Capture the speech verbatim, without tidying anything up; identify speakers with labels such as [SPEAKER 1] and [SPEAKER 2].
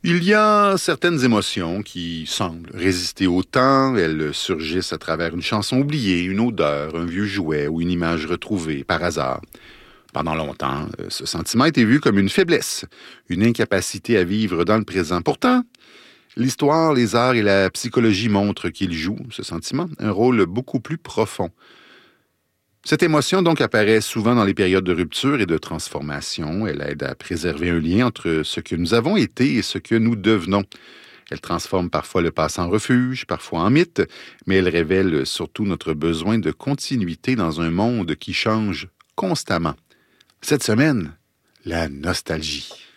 [SPEAKER 1] Il y a certaines émotions qui semblent résister au temps. Elles surgissent à travers une chanson oubliée, une odeur, un vieux jouet ou une image retrouvée par hasard. Pendant longtemps, euh, ce sentiment a été vu comme une faiblesse, une incapacité à vivre dans le présent. Pourtant, l'histoire, les arts et la psychologie montrent qu'il joue, ce sentiment, un rôle beaucoup plus profond. Cette émotion donc apparaît souvent dans les périodes de rupture et de transformation. Elle aide à préserver un lien entre ce que nous avons été et ce que nous devenons. Elle transforme parfois le passé en refuge, parfois en mythe, mais elle révèle surtout notre besoin de continuité dans un monde qui change constamment. Cette semaine, la nostalgie.